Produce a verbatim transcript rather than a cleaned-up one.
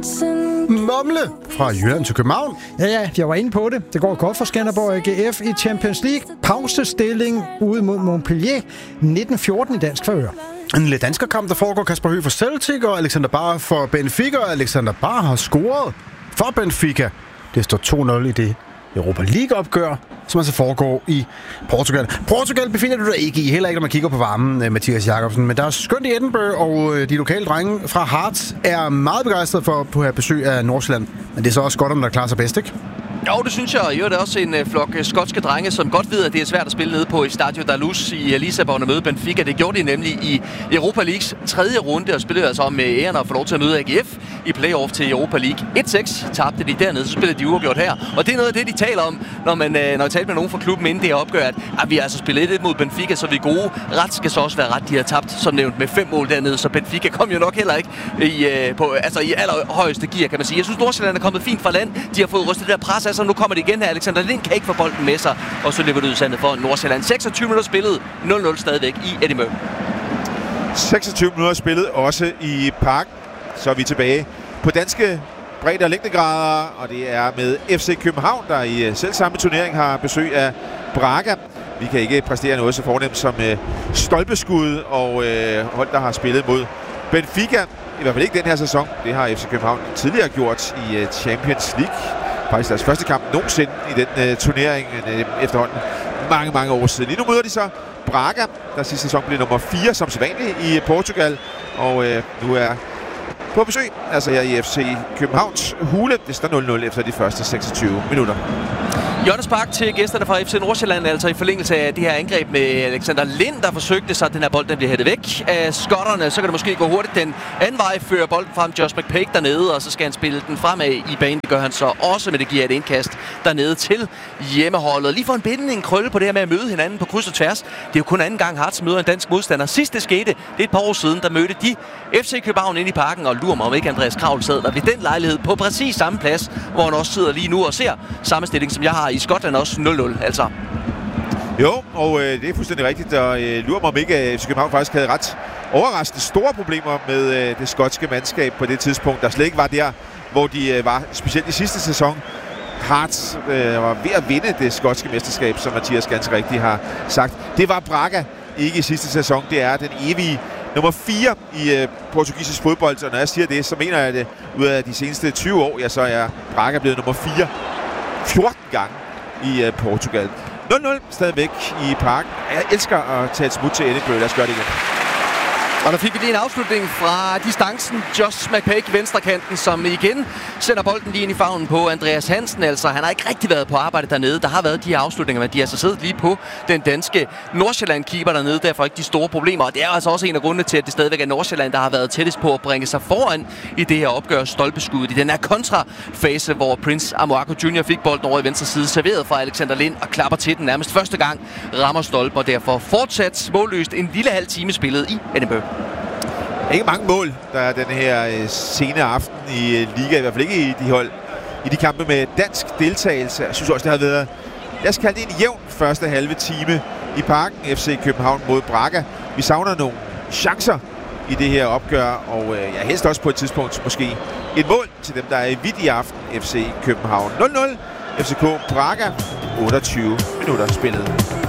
Mumle fra Jylland til København. Ja, ja, jeg var inde på det. Det går godt for Skanderborg A G F i Champions League. Pausestilling ude mod Montpellier. nitten fjorten i dansk favør. En lidt dansker kamp, der foregår. Kasper Høgh for Celtic og Alexander Bahr for Benfica. Alexander Bahr har scoret for Benfica. Det står to nul i det Europa League-opgør, som altså foregår i Portugal. Portugal befinder du dig ikke i, heller ikke når man kigger på varmen, Mathias Jakobsen. Men der er skønt i Edinburgh, og de lokale drenge fra Hearts er meget begejstrede for på her besøg af Nordsjælland. Men det er så også godt, om der klarer sig bedst, ikke? Jo, det synes jeg. Jo, det er også en uh, flok uh, skotske drenge, som godt ved, at det er svært at spille nede på i Stadio da Luz i Lissabon og møde Benfica. Det gjorde de nemlig i Europa Leagues tredje runde, og spillede altså om med æren at få lov til at møde A G F i playoff til Europa League. et seks tabte de dernede, så spillede de uafgjort her. Og det er noget af det, de taler om, når man uh, når jeg taler med nogen fra klubben inden det her opgør, at, at vi har altså spillet et mod Benfica, så vi er gode. Ret skal så også være ret. De har tabt, som nævnt, med fem mål dernede, så Benfica kom jo nok heller ikke i, uh, på, altså, i allerhøjeste gear, kan man sige. Jeg synes, Nordsjælland er kommet fint fra land. De har fået rystet det der pres, altså nu kommer det igen her. Alexander Lind kan ikke få bolden med sig, og så løber det udsandet for Nordsjælland. seksogtyve minutter spillet, nul nul stadigvæk i Edinburgh. seksogtyve minutter spillet også i Parken. Så er vi tilbage på danske bredde- og længdegrader, og det er med F C København, der i selv samme turnering har besøg af Braga. Vi kan ikke præstere noget så fornemt som øh, stolpeskud og øh, hold, der har spillet mod Benfica. I hvert fald ikke den her sæson. Det har F C København tidligere gjort i øh, Champions League. Faktisk deres første kamp nogensinde i den øh, turnering øh, efterhånden mange, mange år siden. Lige nu møder de så Braga, der sidste sæson blev nummer fire som sædvanligt i Portugal. Og øh, nu er på besøg, altså her i F C Københavns hule. Det står nul nul efter de første seksogtyve minutter. Hjørnespark til gæsterne fra F C Nordsjælland, altså i forlængelse af det her angreb med Alexander Lind, der forsøgte sig, at den her bold den bliver hættet væk af skotterne. Så kan det måske gå hurtigt den anden vej, fører bolden frem Josh McPake dernede, og så skal han spille den fremad i banen. Det gør han så også, men det giver et indkast dernede til hjemmeholdet. Lige for en bindende krølle på det her med at møde hinanden på kryds og tværs. Det er jo kun anden gang Hearts møder en dansk modstander. Sidst det skete, det er et par år siden, der mødte de F C København ind i Parken, og lurer mig om ikke Andreas Kravl sad der ved den lejlighed på præcis samme plads, hvor han også sidder lige nu og ser samme stilling, som jeg har i Skotland, også nul nul, altså. Jo, og øh, det er fuldstændig rigtigt, og øh, lurer mig om ikke, at F C København faktisk havde ret overraskende store problemer med øh, det skotske mandskab på det tidspunkt, der slet ikke var der, hvor de øh, var, specielt i sidste sæson. Hearts øh, var ved at vinde det skotske mesterskab, som Mathias ganske rigtigt har sagt. Det var Braga ikke i sidste sæson, det er den evige nummer fire i øh, portugisisk fodbold, og når jeg siger det, så mener jeg det, ud af de seneste tyve år, ja, så er Braga blevet nummer fire fjorten gange i øh, Portugal. nul nul stadigvæk i Parken. Jeg elsker at tage et smut til Edinburgh. Lad os gøre det igen. Og der fik vi lige en afslutning fra distancen. Josh McPake, venstrekanten, som igen sender bolden lige ind i favnen på Andreas Hansen. Altså, han har ikke rigtig været på arbejde dernede. Der har været de her afslutninger, men de har altså siddet lige på den danske Nordsjælland-keeper dernede. Derfor ikke de store problemer. Og det er altså også en af grundene til, at det stadigvæk er Nordsjælland, der har været tættest på at bringe sig foran i det her opgør stolpeskuddet. I den her kontrafase, hvor Prince Amoako junior fik bolden over i venstre side, serveret fra Alexander Lind og klapper til den nærmest første gang, rammer stolpen, og derfor fortsat målløst en lille halv time spillet i Edinburgh. Ikke mange mål, der er den her øh, sene aften i øh, liga, i hvert fald ikke i de hold, i de kampe med dansk deltagelse. Jeg synes også, det har været, lad os kalde det en jævn første halve time i Parken, F C København mod Braga. Vi savner nogle chancer i det her opgør, og øh, ja, helst også på et tidspunkt måske et mål til dem, der er i vidt i aften, F C København. nul nul, F C K Braga, otteogtyve minutter spillet.